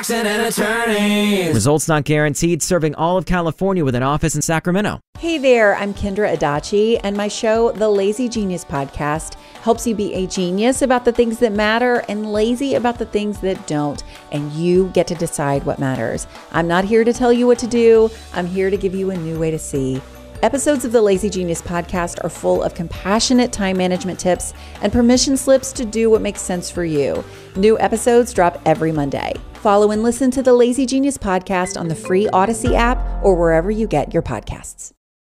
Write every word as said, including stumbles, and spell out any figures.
Jackson and Attorneys. Results not guaranteed, serving all of California with an office in Sacramento. Hey there, I'm Kendra Adachi, and my show, The Lazy Genius Podcast, helps you be a genius about the things that matter and lazy about the things that don't, and you get to decide what matters. I'm not here to tell you what to do. I'm here to give you a new way to see. Episodes of the Lazy Genius Podcast are full of compassionate time management tips and permission slips to do what makes sense for you. New episodes drop every Monday. Follow and listen to the Lazy Genius Podcast on the free Odyssey app or wherever you get your podcasts.